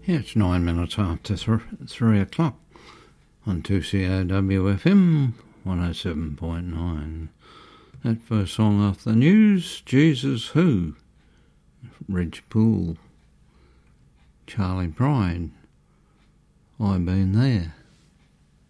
Yeah, it's 9 minutes after 3 o'clock on 2COWFM 107.9. That first song off the news, Jesus Who, Reg Poole, Charlie Pride, I've Been There.